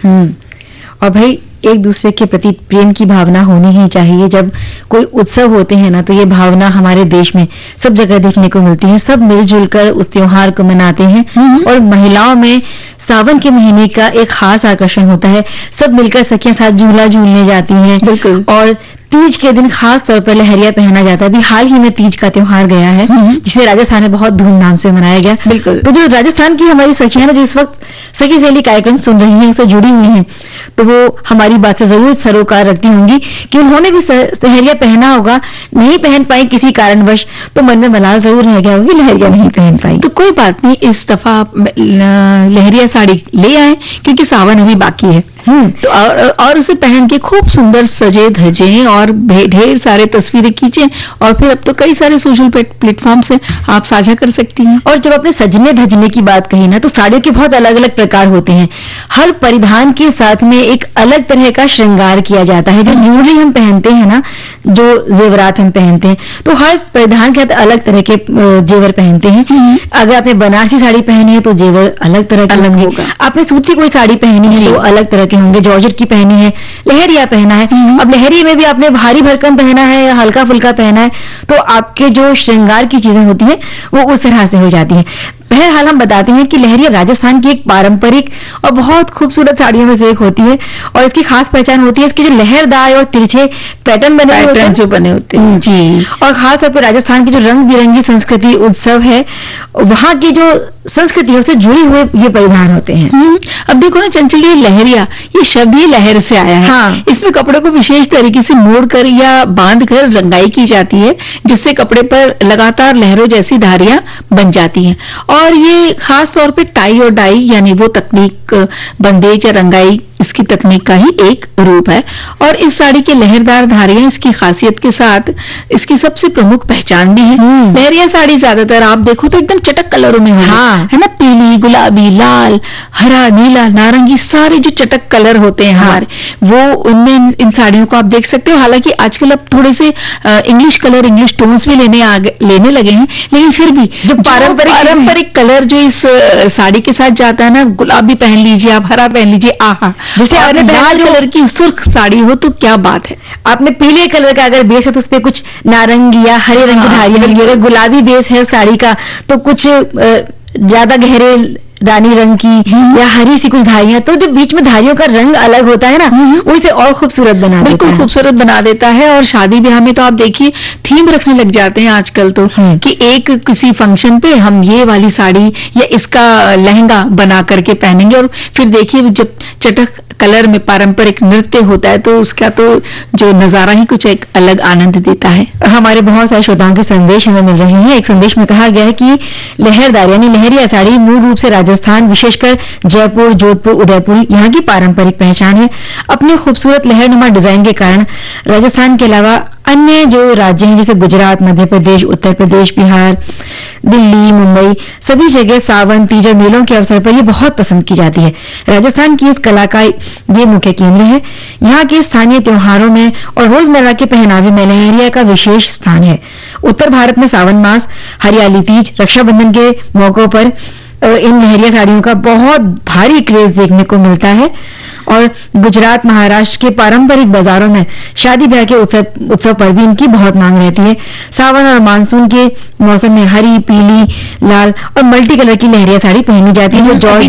और भाई एक दूसरे के प्रति प्रेम की भावना होनी ही चाहिए। जब कोई उत्सव होते हैं ना, तो ये भावना हमारे देश में सब जगह देखने को मिलती है। सब मिलजुल कर उस त्योहार को मनाते हैं। और महिलाओं में सावन के महीने का एक खास आकर्षण होता है। सब मिलकर सखियां साथ झूला झूलने जाती हैं। बिल्कुल। और तीज के दिन खास तौर पर लहरिया पहना जाता है। अभी हाल ही में तीज का त्योहार गया है, जिसे राजस्थान में बहुत धूमधाम से मनाया गया। बिल्कुल। तो जो राजस्थान की हमारी सखियां ना, जिस वक्त सखी सहेली कार्यक्रम सुन रही हैं, उससे जुड़ी हुई हैं, तो वो हमारी बात से जरूर सरोकार रखती होंगी कि उन्होंने भी लहरिया पहना होगा। नहीं पहन पाई किसी कारणवश, तो मन में मलाल जरूर रह गया होगी, लहरिया नहीं पहन पाई। तो कोई बात नहीं, इस दफा आप लहरिया साड़ी ले आए, क्योंकि सावन अभी बाकी है। तो और उसे पहन के खूब सुंदर सजे धजे और ढेर सारे तस्वीरें खींचे, और फिर अब तो कई सारे सोशल प्लेटफॉर्म से आप साझा कर सकती हैं। और जब आपने सजने धजने की बात कही ना, तो साड़ियों के बहुत अलग अलग प्रकार होते हैं। हर परिधान के साथ में एक अलग तरह का श्रृंगार किया जाता है। जो ज्वेलरी हम पहनते हैं ना, जो जेवरात हम पहनते हैं, तो हर परिधान के साथ अलग तरह के जेवर पहनते हैं। अगर आपने बनारसी साड़ी पहनी है तो जेवर अलग तरह के होंगे। आपने सूती कोई साड़ी पहनी है तो अलग तरह के होंगे। जॉर्जेट की पहनी है, लहरिया पहना है, अब लहरिया में भी आपने भारी भरकम पहना है या हल्का फुल्का पहना है, तो आपके जो श्रृंगार की चीजें होती हैं वो उस तरह से हो जाती हैं। बहरहाल हम बताते हैं कि लहरिया राजस्थान की एक पारंपरिक और बहुत खूबसूरत साड़ियों में से एक होती है। और इसकी खास पहचान होती है इसके जो लहरदार और तिरछे पैटर्न बने होते हैं जी। और खास तौर पर राजस्थान की जो रंग बिरंगी संस्कृति उत्सव है, वहां की जो संस्कृति है उससे जुड़े हुए ये परिधान होते हैं। अब देखो ना चंचल, ये लहरिया, ये शब्द ही लहर से आया है। हाँ। इसमें कपड़े को विशेष तरीके से मोड़कर या बांधकर रंगाई की जाती है, जिससे कपड़े पर लगातार लहरों जैसी धारियां बन जाती हैं। और ये खास तौर पे टाई और डाई यानी वो तकनीक, बंदेज या रंगाई, इसकी तकनीक का ही एक रूप है। और इस साड़ी के लहरदार धारियां इसकी खासियत के साथ इसकी सबसे प्रमुख पहचान भी है। लहरिया साड़ी ज्यादातर आप देखो तो एकदम चटक कलरों में है ना, पीली, गुलाबी, लाल, हरा, नीला, नारंगी, सारे जो चटक कलर होते हैं हमारे, वो उनमें इन साड़ियों को आप देख सकते हो। हालांकि आजकल अब थोड़े से इंग्लिश कलर, इंग्लिश टोन्स भी लेने लगे हैं, लेकिन फिर भी जो पारंपरिक कलर जो इस साड़ी के साथ जाता है ना, गुलाबी पहन लीजिए आप, हरा पहन लीजिए, आहा, जैसे आपने लाल कलर की सुर्ख साड़ी हो तो क्या बात है। आपने पीले कलर का अगर बेस है तो उस पर कुछ नारंगी या हरे रंग की धारियां लगी। अगर गुलाबी बेस है साड़ी का तो कुछ ज्यादा गहरे रानी रंग की या हरी सी कुछ धारियां, तो जो बीच में धारियों का रंग अलग होता है ना, वो इसे और खूबसूरत बना देता है। बिल्कुल खूबसूरत बना देता है। और शादी ब्याह में तो आप देखिए थीम रखने लग जाते हैं आजकल तो, कि एक किसी फंक्शन पे हम ये वाली साड़ी या इसका लहंगा बना करके पहनेंगे। और फिर देखिए जब चटक कलर में पारंपरिक नृत्य होता है तो उसका तो जो नजारा ही कुछ एक अलग आनंद देता है। हमारे बहुत सारे श्रोताओं के संदेश हमें मिल रहे हैं। एक संदेश में कहा गया है कि लहरदार यानी लहरिया साड़ी मूल रूप से राजस्थान, विशेषकर जयपुर, जोधपुर, उदयपुर यहाँ की पारंपरिक पहचान है। अपने खूबसूरत लहरनुमा डिजाइन के कारण राजस्थान के अलावा अन्य जो राज्य हैं जैसे गुजरात, मध्य प्रदेश, उत्तर प्रदेश, बिहार, दिल्ली, मुंबई, सभी जगह सावन, तीज और मेलों के अवसर पर ये बहुत पसंद की जाती है। राजस्थान की इस कला का ये मुख्य केंद्र है। यहाँ के स्थानीय त्योहारों में और रोजमर्रा के पहनावे में लहरिया का विशेष स्थान है। उत्तर भारत में सावन मास, हरियाली तीज, रक्षाबंधन के मौकों पर इन लहरिया साड़ियों का बहुत भारी क्रेज देखने को मिलता है। और गुजरात, महाराष्ट्र के पारंपरिक बाजारों में शादी ब्याह के उत्सव पर भी इनकी बहुत मांग रहती है। सावन और मानसून के मौसम में हरी, पीली, लाल और मल्टी कलर की लहरिया साड़ी पहनी जाती है, जो